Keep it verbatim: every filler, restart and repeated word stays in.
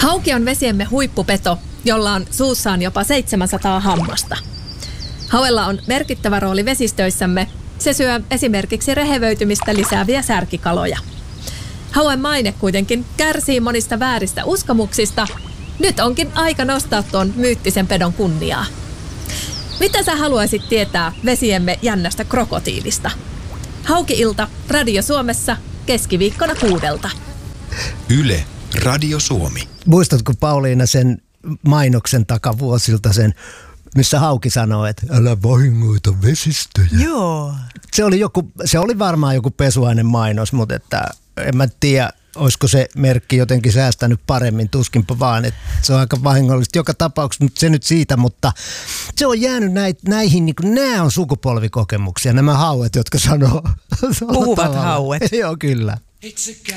Hauki on vesiemme huippupeto, jolla on suussaan jopa seitsemänsataa hammasta. Hauella on merkittävä rooli vesistöissämme. Se syö esimerkiksi rehevöitymistä lisääviä särkikaloja. Hauen maine kuitenkin kärsii monista vääristä uskomuksista. Nyt onkin aika nostaa tuon myyttisen pedon kunniaa. Mitä sä haluaisit tietää vesiemme jännästä krokotiilista? Hauki-ilta Radio Suomessa keskiviikkona kuudelta. Yle Radio Suomi. Muistatko Pauliina sen mainoksen takavuosilta sen, missä hauki sanoo, että älä vahingoita vesistöjä? Joo. Se oli, joku, se oli varmaan joku pesuainen mainos, mutta että en mä tiedä, olisiko se merkki jotenkin säästänyt paremmin, tuskinpa vaan, että se on aika vahingollista joka tapauksessa, mutta se nyt siitä, mutta se on jäänyt näit, näihin, niin kuin, nämä on sukupolvikokemuksia, nämä hauet, jotka sanoo. Puhuvat hauet. Joo, kyllä.